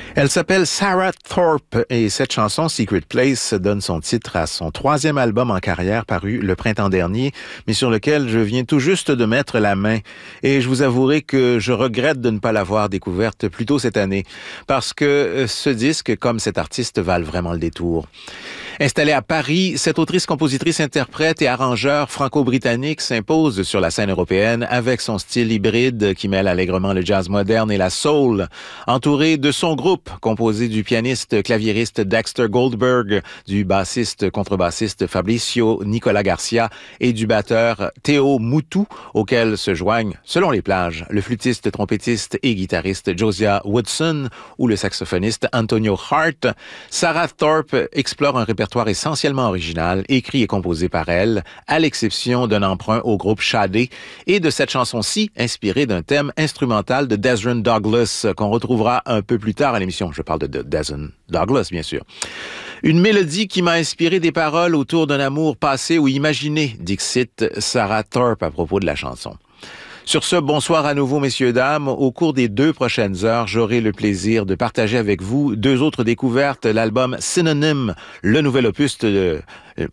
Elle s'appelle Sarah Thorpe et cette chanson, Secret Place, donne son titre à son troisième album en carrière paru le printemps dernier, mais sur lequel je viens tout juste de mettre la main. Et je vous avouerai que je regrette de ne pas l'avoir découverte plus tôt cette année, parce que ce disque, comme cet artiste, valent vraiment le détour. Installée à Paris, cette autrice, compositrice, interprète et arrangeur franco-britannique s'impose sur la scène européenne avec son style hybride qui mêle allègrement le jazz moderne et la soul. Entourée de son groupe, composé du pianiste claviériste Dexter Goldberg, du bassiste contrebassiste Fabricio Nicolas Garcia et du batteur Théo Moutou, auquel se joignent, selon les plages, le flûtiste, trompettiste et guitariste Josiah Woodson ou le saxophoniste Antonio Hart. Sarah Thorpe explore un répertoire essentiellement original, écrit et composé par elle, à l'exception d'un emprunt au groupe Sade et de cette chanson-ci inspirée d'un thème instrumental de Desron Douglas qu'on retrouvera un peu plus tard à l'émission. Je parle de Desron Douglas, bien sûr. Une mélodie qui m'a inspiré des paroles autour d'un amour passé ou imaginé, dixit Sarah Thorpe à propos de la chanson. Sur ce, bonsoir à nouveau, messieurs, dames. Au cours des 2 prochaines heures, j'aurai le plaisir de partager avec vous 2 autres découvertes. L'album Synonym, le nouvel opus de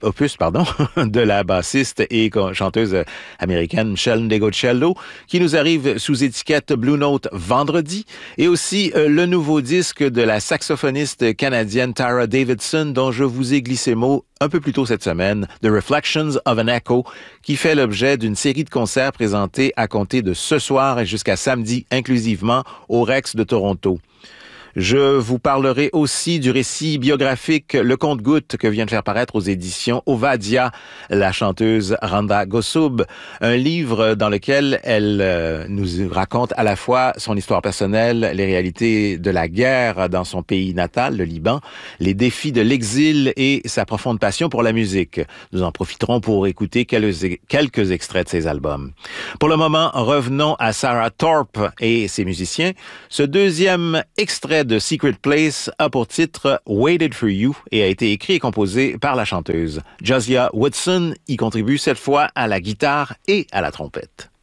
la bassiste et chanteuse américaine Michelle Ndegocello, qui nous arrive sous étiquette Blue Note vendredi, et aussi le nouveau disque de la saxophoniste canadienne Tara Davidson, dont je vous ai glissé mot un peu plus tôt cette semaine, The Reflections of an Echo, qui fait l'objet d'une série de concerts présentés à compter de ce soir et jusqu'à samedi inclusivement au Rex de Toronto. Je vous parlerai aussi du récit biographique Le Compte-Gouttes que vient de faire paraître aux éditions Ovadia la chanteuse Randa Gossoub, un livre dans lequel elle nous raconte à la fois son histoire personnelle, les réalités de la guerre dans son pays natal, le Liban, les défis de l'exil et sa profonde passion pour la musique. Nous en profiterons pour écouter quelques extraits de ses albums. Pour le moment, revenons à Sarah Thorpe et ses musiciens. Ce deuxième extrait de Secret Place a pour titre Waited for You et a été écrit et composé par la chanteuse. Josiah Woodson y contribue cette fois à la guitare et à la trompette.